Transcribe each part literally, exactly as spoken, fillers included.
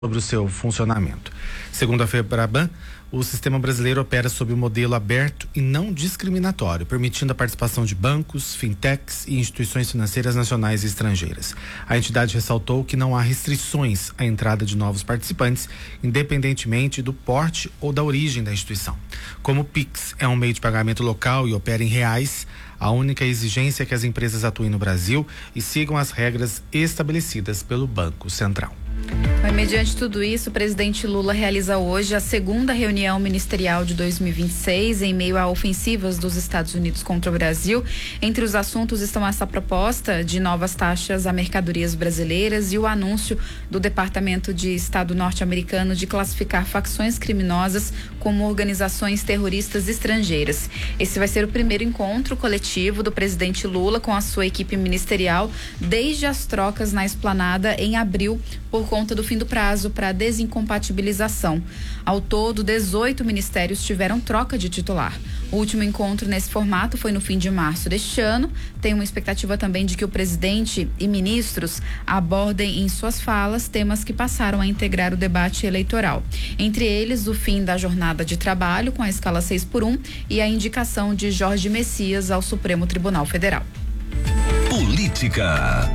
sobre o seu funcionamento. Segundo a FEBRABAN, o sistema brasileiro opera sob um modelo aberto e não discriminatório, permitindo a participação de bancos, fintechs e instituições financeiras nacionais e estrangeiras. A entidade ressaltou que não há restrições à entrada de novos participantes, independentemente do porte ou da origem da instituição. Como o Pix é um meio de pagamento local e opera em reais, a única exigência é que as empresas atuem no Brasil e sigam as regras estabelecidas pelo Banco Central. Mas, mediante tudo isso, o presidente Lula realiza hoje a segunda reunião ministerial de dois mil e vinte e seis em meio a ofensivas dos Estados Unidos contra o Brasil. Entre os assuntos estão essa proposta de novas taxas a mercadorias brasileiras e o anúncio do Departamento de Estado norte-americano de classificar facções criminosas como organizações terroristas estrangeiras. Esse vai ser o primeiro encontro coletivo do presidente Lula com a sua equipe ministerial desde as trocas na esplanada em abril, por conta do fim do prazo para desincompatibilização. Ao todo, dezoito ministérios tiveram troca de titular. O último encontro nesse formato foi no fim de março deste ano. Tem uma expectativa também de que o presidente e ministros abordem em suas falas temas que passaram a integrar o debate eleitoral. Entre eles, o fim da jornada de trabalho com a escala seis por um e a indicação de Jorge Messias ao Supremo Tribunal Federal. Política.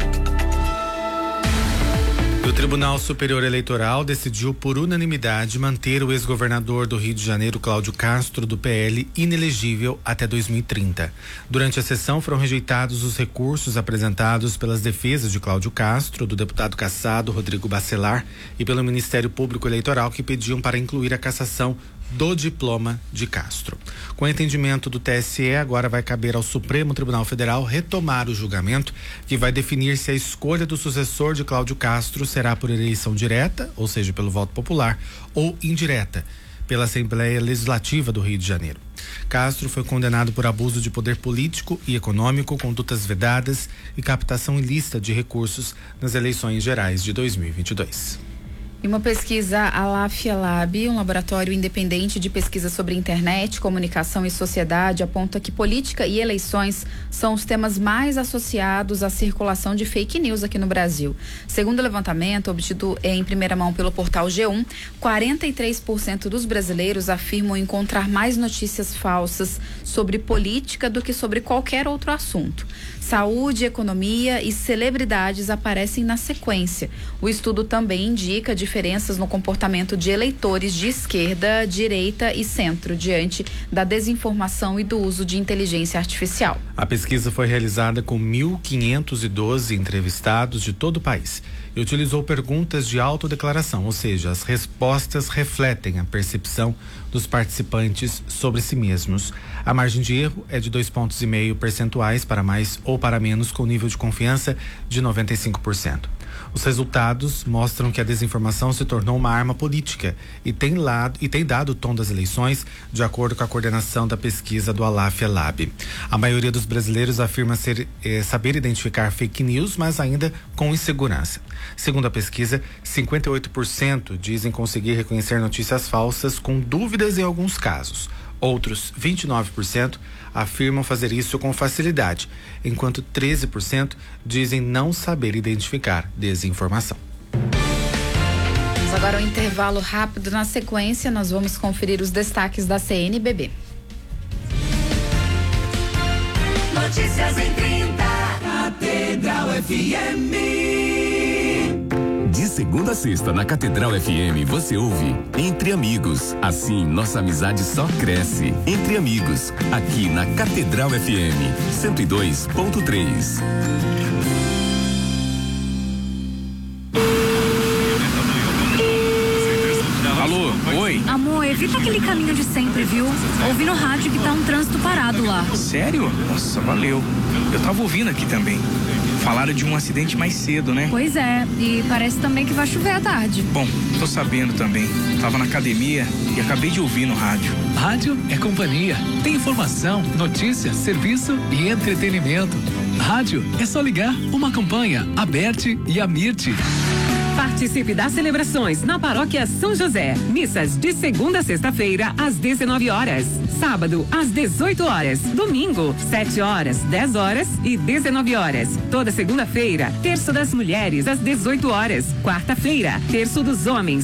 O Tribunal Superior Eleitoral decidiu por unanimidade manter o ex-governador do Rio de Janeiro, Cláudio Castro, do P L, inelegível até dois mil e trinta. Durante a sessão foram rejeitados os recursos apresentados pelas defesas de Cláudio Castro, do deputado cassado Rodrigo Bacelar e pelo Ministério Público Eleitoral, que pediam para incluir a cassação do diploma de Castro. Com o entendimento do T S E, agora vai caber ao Supremo Tribunal Federal retomar o julgamento, que vai definir se a escolha do sucessor de Cláudio Castro será por eleição direta, ou seja, pelo voto popular, ou indireta, pela Assembleia Legislativa do Rio de Janeiro. Castro foi condenado por abuso de poder político e econômico, condutas vedadas e captação ilícita de recursos nas eleições gerais de dois mil e vinte e dois. E uma pesquisa Alafia Lab, um laboratório independente de pesquisa sobre internet, comunicação e sociedade, aponta que política e eleições são os temas mais associados à circulação de fake news aqui no Brasil. Segundo o levantamento obtido em primeira mão pelo portal G um, quarenta e três por cento dos brasileiros afirmam encontrar mais notícias falsas sobre política do que sobre qualquer outro assunto. Saúde, economia e celebridades aparecem na sequência. O estudo também indica diferenças no comportamento de eleitores de esquerda, direita e centro diante da desinformação e do uso de inteligência artificial. A pesquisa foi realizada com mil quinhentos e doze entrevistados de todo o país e utilizou perguntas de autodeclaração, ou seja, as respostas refletem a percepção dos participantes sobre si mesmos. A margem de erro é de dois pontos e meio percentuais para mais ou para menos, com nível de confiança de noventa e cinco por cento. Os resultados mostram que a desinformação se tornou uma arma política e tem, lado, e tem dado o tom das eleições, de acordo com a coordenação da pesquisa do Alafia Lab. A maioria dos brasileiros afirma ser, eh, saber identificar fake news, mas ainda com insegurança. Segundo a pesquisa, cinquenta e oito por cento dizem conseguir reconhecer notícias falsas com dúvidas em alguns casos. Outros vinte e nove por cento afirmam fazer isso com facilidade, enquanto treze por cento dizem não saber identificar desinformação. Vamos agora ao intervalo rápido. Na sequência, nós vamos conferir os destaques da C N B B. Notícias em trinta, Catedral F M. De segunda a sexta na Catedral F M você ouve Entre Amigos. Assim nossa amizade só cresce. Entre Amigos, aqui na Catedral F M cento e dois ponto três. Alô, oi? Amor, evita aquele caminho de sempre, viu? Ouvi no rádio que tá um trânsito parado lá. Sério? Nossa, valeu. Eu tava ouvindo aqui também. Falaram de um acidente mais cedo, né? Pois é, e parece também que vai chover à tarde. Bom, tô sabendo também. Tava na academia e acabei de ouvir no rádio. Rádio é companhia. Tem informação, notícia, serviço e entretenimento. Rádio é só ligar. Uma campanha, Aberte e Amirte. Participe das celebrações na Paróquia São José. Missas de segunda a sexta-feira, às dezenove horas. Sábado, às dezoito horas. Domingo, sete horas, dez horas e dezenove horas. Toda segunda-feira, terço das mulheres, às dezoito horas. Quarta-feira, terço dos homens,